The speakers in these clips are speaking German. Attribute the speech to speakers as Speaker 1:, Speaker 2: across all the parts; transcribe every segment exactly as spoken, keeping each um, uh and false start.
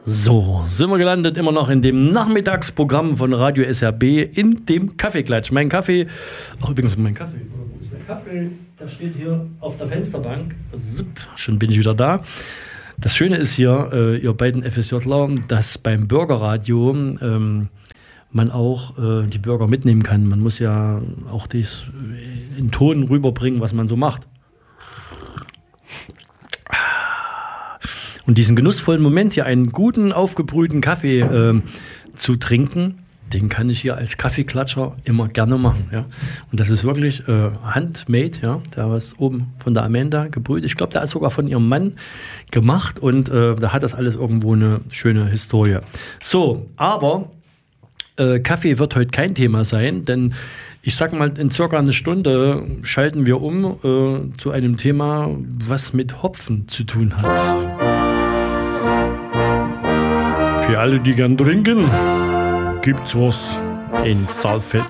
Speaker 1: So, sind wir gelandet immer noch in dem Nachmittagsprogramm von Radio S R B in dem Kaffeeklatsch. Mein Kaffee, ach übrigens mein Kaffee, wo ist mein Kaffee? Der steht hier auf der Fensterbank. Schon bin ich wieder da. Das Schöne ist hier, äh, ihr beiden FSJler, dass beim Bürgerradio ähm, man auch äh, die Bürger mitnehmen kann. Man muss ja auch das in Ton rüberbringen, was man so macht. Und diesen genussvollen Moment hier, einen guten, aufgebrühten Kaffee äh, zu trinken, den kann ich hier als Kaffeeklatscher immer gerne machen. Ja. Und das ist wirklich äh, handmade, ja. Da was oben von der Amanda gebrüht. Ich glaube, da ist sogar von ihrem Mann gemacht und äh, da hat das alles irgendwo eine schöne Historie. So, aber äh, Kaffee wird heute kein Thema sein, denn ich sag mal, in circa eine Stunde schalten wir um äh, zu einem Thema, was mit Hopfen zu tun hat. Für alle, die gern trinken, gibt's was in Saalfeld.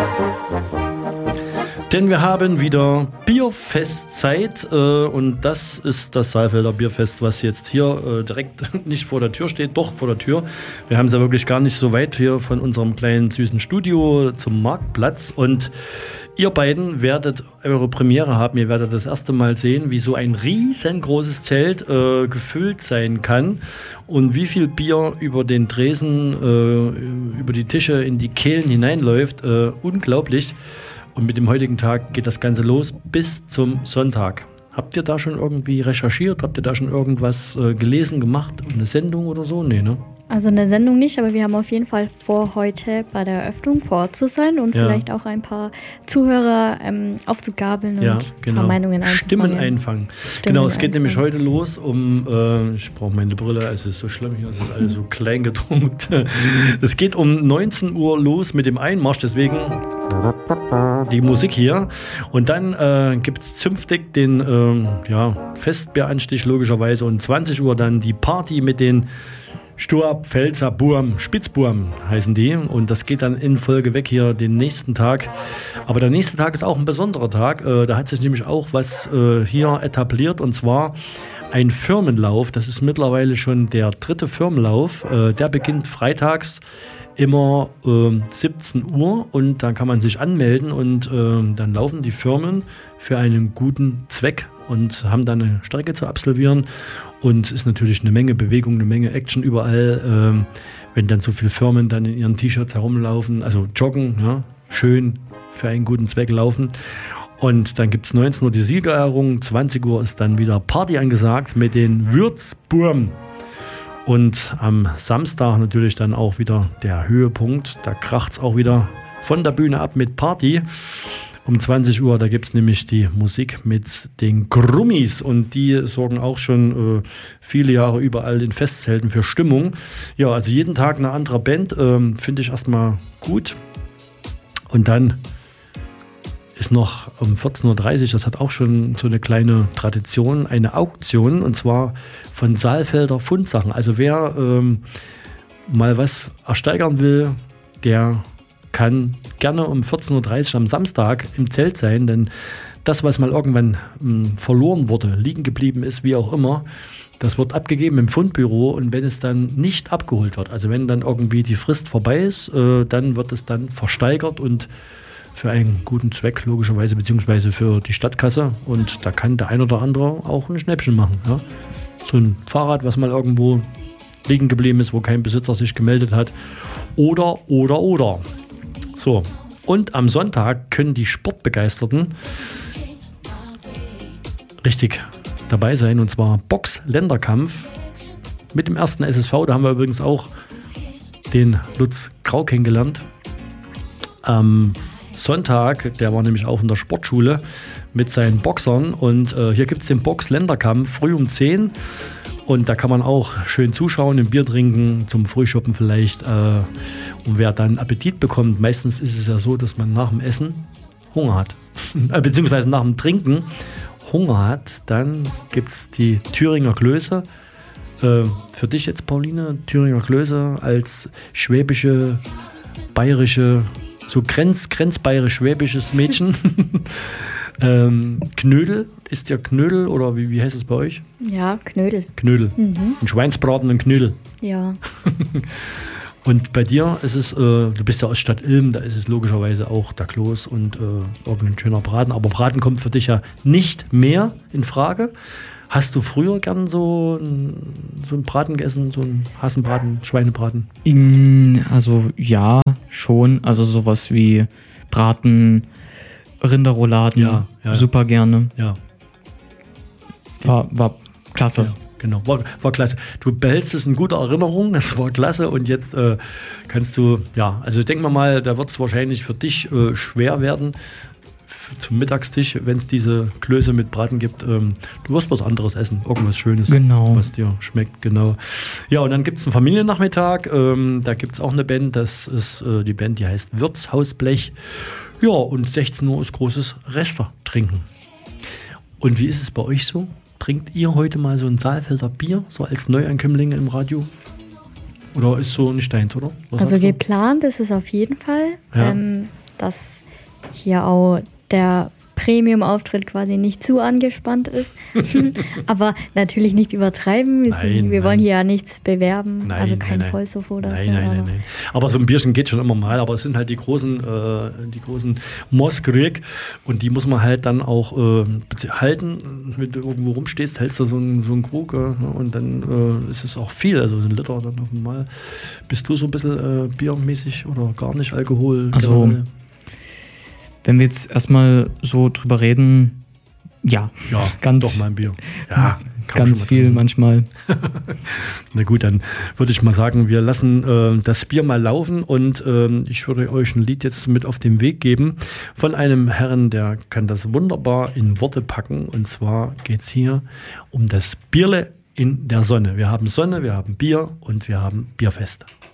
Speaker 1: Denn wir haben wieder Bierfestzeit äh, und das ist das Saalfelder Bierfest, was jetzt hier äh, direkt nicht vor der Tür steht, doch vor der Tür. Wir haben es ja wirklich gar nicht so weit hier von unserem kleinen süßen Studio zum Marktplatz und ihr beiden werdet eure Premiere haben. Ihr werdet das erste Mal sehen, wie so ein riesengroßes Zelt äh, gefüllt sein kann und wie viel Bier über den Tresen, äh, über die Tische in die Kehlen hineinläuft. Äh, unglaublich. Und mit dem heutigen Tag geht das Ganze los bis zum Sonntag. Habt ihr da schon irgendwie recherchiert? Habt ihr da schon irgendwas äh, gelesen, gemacht? Eine Sendung oder so? Nee, ne?
Speaker 2: Also eine Sendung nicht, aber wir haben auf jeden Fall vor, heute bei der Eröffnung vor Ort zu sein und
Speaker 1: ja.
Speaker 2: vielleicht auch ein paar Zuhörer ähm, aufzugabeln und
Speaker 1: ja,
Speaker 2: ein
Speaker 1: genau.
Speaker 2: paar Meinungen einzufangen.
Speaker 1: Stimmen einfangen.
Speaker 2: Stimmen
Speaker 1: genau, es geht
Speaker 2: einfangen.
Speaker 1: nämlich heute los um, äh, ich brauche meine Brille, es ist so schlimm hier, es ist alles so klein gedruckt. Es geht um neunzehn Uhr los mit dem Einmarsch, deswegen die Musik hier. Und dann äh, gibt es zünftig den äh, ja, Festbieranstich logischerweise und zwanzig Uhr dann die Party mit den Sturab, Pfälzer, Burm, Spitzburm heißen die. Und das geht dann in Folge weg hier den nächsten Tag. Aber der nächste Tag ist auch ein besonderer Tag. Äh, da hat sich nämlich auch was äh, hier etabliert und zwar ein Firmenlauf. Das ist mittlerweile schon der dritte Firmenlauf. Äh, der beginnt freitags immer äh, siebzehn Uhr und dann kann man sich anmelden und äh, dann laufen die Firmen für einen guten Zweck und haben dann eine Strecke zu absolvieren und es ist natürlich eine Menge Bewegung, eine Menge Action überall, äh, wenn dann so viele Firmen dann in ihren T-Shirts herumlaufen, also joggen, ja, schön für einen guten Zweck laufen. Und dann gibt es neunzehn Uhr die Siegerehrung, zwanzig Uhr ist dann wieder Party angesagt mit den Würzburm. Und am Samstag natürlich dann auch wieder der Höhepunkt. Da kracht es auch wieder von der Bühne ab mit Party. Um zwanzig Uhr, da gibt es nämlich die Musik mit den Grummis. Und die sorgen auch schon äh, viele Jahre überall in Festzelten für Stimmung. Ja, also jeden Tag eine andere Band, äh, finde ich erstmal gut. Und dann ist noch um vierzehn Uhr dreißig, das hat auch schon so eine kleine Tradition, eine Auktion und zwar von Saalfelder Fundsachen. Also wer ähm, mal was ersteigern will, der kann gerne um vierzehn Uhr dreißig am Samstag im Zelt sein, denn das, was mal irgendwann ähm, verloren wurde, liegen geblieben ist, wie auch immer, das wird abgegeben im Fundbüro und wenn es dann nicht abgeholt wird, also wenn dann irgendwie die Frist vorbei ist, äh, dann wird es dann versteigert und für einen guten Zweck logischerweise, beziehungsweise für die Stadtkasse. Und da kann der ein oder andere auch ein Schnäppchen machen. Ja? So ein Fahrrad, was mal irgendwo liegen geblieben ist, wo kein Besitzer sich gemeldet hat. Oder, oder, oder. So, und am Sonntag können die Sportbegeisterten richtig dabei sein. Und zwar Box-Länderkampf mit dem ersten S S V. Da haben wir übrigens auch den Lutz Grau kennengelernt. Ähm, Sonntag, der war nämlich auch in der Sportschule mit seinen Boxern und äh, hier gibt es den Box-Länderkampf früh um zehn und da kann man auch schön zuschauen, ein Bier trinken, zum Frühschoppen vielleicht äh, und wer dann Appetit bekommt, meistens ist es ja so, dass man nach dem Essen Hunger hat, beziehungsweise nach dem Trinken Hunger hat, dann gibt es die Thüringer Klöße. Äh, für dich jetzt, Pauline, Thüringer Klöße als schwäbische, bayerische so grenz, grenzbayerisch-schwäbisches Mädchen. Ähm, Knödel, ist der Knödel oder wie, wie heißt es bei euch?
Speaker 2: Ja, Knödel.
Speaker 1: Knödel.
Speaker 2: Mhm.
Speaker 1: Ein Schweinsbraten und Knödel.
Speaker 2: Ja.
Speaker 1: Und bei dir ist es, äh, du bist ja aus Stadt Ilm, da ist es logischerweise auch der Kloß und äh, irgendein schöner Braten. Aber Braten kommt für dich ja nicht mehr in Frage. Hast du früher gern so, so einen Braten gegessen, so einen Hasenbraten, Schweinebraten?
Speaker 3: In, also ja, schon. Also sowas wie Braten, Rinderrouladen,
Speaker 1: Ja, ja,
Speaker 3: super gerne.
Speaker 1: Ja.
Speaker 3: War, war klasse.
Speaker 1: Ja, genau, war, war klasse. Du behältst es in guter Erinnerung, das war klasse und jetzt äh, kannst du, ja, also denken wir mal, da wird es wahrscheinlich für dich äh, schwer werden f- zum Mittagstisch, wenn es diese Klöße mit Braten gibt. Ähm, du wirst was anderes essen, irgendwas Schönes,
Speaker 3: Genau.
Speaker 1: was dir schmeckt, genau. Ja, und dann gibt es einen Familiennachmittag, ähm, da gibt es auch eine Band, das ist äh, die Band, die heißt Wirtshausblech. Ja, und sechzehn Uhr ist großes Rester trinken. Und wie ist es bei euch so? Trinkt ihr heute mal so ein Saalfelder Bier, so als Neuankömmlinge im Radio? Oder ist so nicht deins, oder? Was
Speaker 2: Also
Speaker 1: sagst du?
Speaker 2: geplant ist es auf jeden Fall,
Speaker 1: Ja.
Speaker 2: ähm, dass hier auch der Premium-Auftritt quasi nicht zu angespannt ist. Aber natürlich nicht übertreiben. Wir,
Speaker 1: Nein,
Speaker 2: sind, wir
Speaker 1: nein.
Speaker 2: wollen hier ja nichts bewerben.
Speaker 1: Nein,
Speaker 2: also kein
Speaker 1: nein, nein.
Speaker 2: Vollsuff oder
Speaker 1: Nein,
Speaker 2: so.
Speaker 1: nein, nein,
Speaker 2: aber-
Speaker 1: nein. Aber so ein Bierchen geht schon immer mal, aber es sind halt die großen, äh, die großen Moskrieg und die muss man halt dann auch äh, halten. Wenn du irgendwo rumstehst, hältst du so einen, so einen Krug äh, und dann äh, ist es auch viel, also ein Liter dann auf einmal. Bist du so ein bisschen äh, biermäßig oder gar nicht Alkohol?
Speaker 3: Also,
Speaker 1: generell?
Speaker 3: Wenn wir jetzt erstmal so drüber reden, ja,
Speaker 1: Ja,
Speaker 3: ganz,
Speaker 1: doch mal ein Bier. Ja, kann man
Speaker 3: ganz
Speaker 1: schon mal
Speaker 3: viel
Speaker 1: trinken.
Speaker 3: manchmal.
Speaker 1: Na gut, dann würde ich mal sagen, wir lassen äh, das Bier mal laufen und ähm, ich würde euch ein Lied jetzt mit auf den Weg geben von einem Herrn, der kann das wunderbar in Worte packen und zwar geht es hier um das Bierle in der Sonne. Wir haben Sonne, wir haben Bier und wir haben Bierfest.